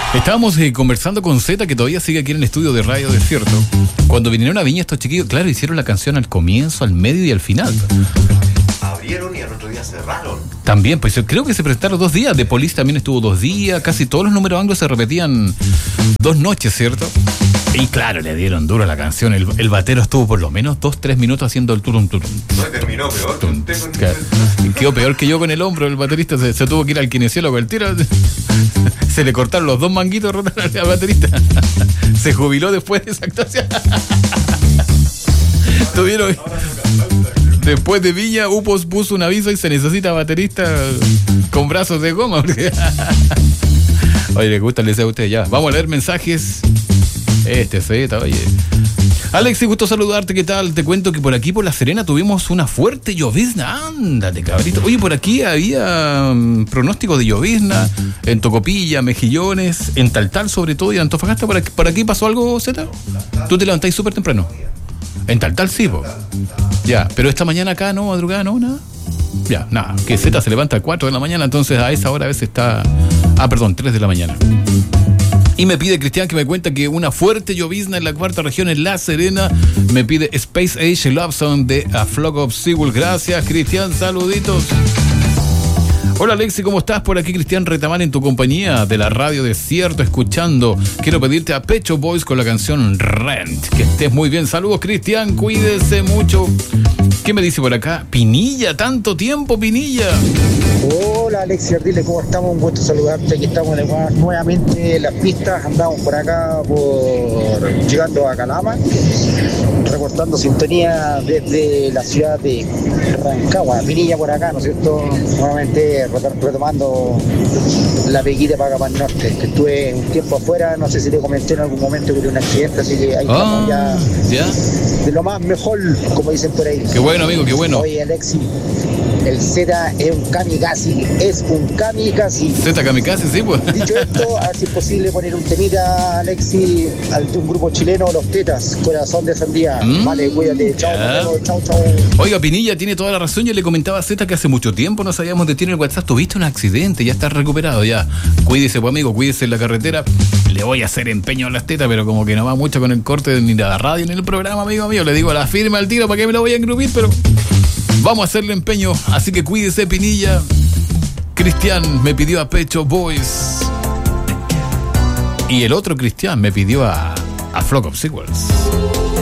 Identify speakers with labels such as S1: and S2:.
S1: Estábamos conversando con Zeta, que todavía sigue aquí en el estudio de Radio Desierto. Cuando vinieron a Viña estos chiquillos, claro, hicieron la canción al comienzo, al medio y al final.
S2: Abrieron y al otro día cerraron.
S1: También, pues creo que se prestaron 2 días. The Police también estuvo 2 días. Casi todos los números anglos se repetían 2 noches, ¿cierto? Y claro, le dieron duro a la canción. El batero estuvo por lo menos 2-3 minutos haciendo el turum turum.
S2: No, terminó peor.
S1: Quedó peor que yo con el hombro. El baterista se tuvo que ir al kinesiólogo. El tiro se le cortaron los 2 manguitos al baterista. Se jubiló después de esa actuación. Tuvieron... Después de Viña, UPOS puso un aviso y se necesita baterista con brazos de goma. Oye, ¿les gusta el deseo a ustedes? Ya, vamos a leer mensajes. Zeta, oye. Alexi, gusto saludarte, ¿qué tal? Te cuento que por aquí, por La Serena, tuvimos una fuerte llovizna. Ándate, cabrito. Oye, por aquí había pronóstico de llovizna en Tocopilla, Mejillones, en Taltal sobre todo, y en Antofagasta. ¿Por aquí pasó algo, Zeta? ¿Tú te levantáis súper temprano? En Taltal sí, po. Ya, pero esta mañana acá, ¿no? Madrugada, ¿no? Nada. Ya, nada. Que Z se levanta a 4 de la mañana, entonces a esa hora a veces está... 3 de la mañana. Y me pide Cristian que me cuenta que una fuerte llovizna en la 4ª región en La Serena. Me pide Space Age Love Song de A Flock of Seagulls. Gracias, Cristian. Saluditos. Hola Alexi, ¿cómo estás? Por aquí Cristian Retamán en tu compañía de la Radio Desierto, escuchando. Quiero pedirte a Pet Shop Boys con la canción Rent. Que estés muy bien. Saludos, Cristian, cuídese mucho. ¿Qué me dice por acá? Pinilla, tanto tiempo, Pinilla.
S3: Hola Alexi Ardiles, ¿cómo estamos? Un gusto saludarte. Aquí estamos nuevamente en las pistas. Andamos por acá, llegando a Calama, reportando sintonía desde la ciudad de Rancagua. Pinilla por acá, ¿no es cierto? Nuevamente retomando la peguita para acá para el norte, que estuve un tiempo afuera, no sé si te comenté en algún momento que tuve un accidente, así que ahí estamos ya de lo más mejor, como dicen por ahí.
S1: Qué bueno, amigo, qué bueno.
S3: Oye, Alexi, el Z es un kamikaze,
S1: Z kamikaze, sí, pues.
S3: Dicho esto, a ver si es posible poner un temita, Alexi, de un grupo chileno, Los Tetas, Corazón de Sandía. Vale, cuídate, chao.
S1: Oiga, Pinilla tiene toda la razón. Yo le comentaba a Z que hace mucho tiempo no sabíamos de ti en el WhatsApp. Tuviste un accidente, ya estás recuperado, ya. Cuídese, pues, amigo, cuídese en la carretera. Le voy a hacer empeño a las tetas, pero como que no va mucho con el corte ni de la radio ni el programa, amigo mío. Le digo a la firma al tiro, ¿para qué me lo voy a engrupir? Pero vamos a hacerle empeño, así que cuídese, Pinilla. Cristian me pidió a Pet Shop Boys. Y el otro Cristian me pidió a Flock of Seagulls.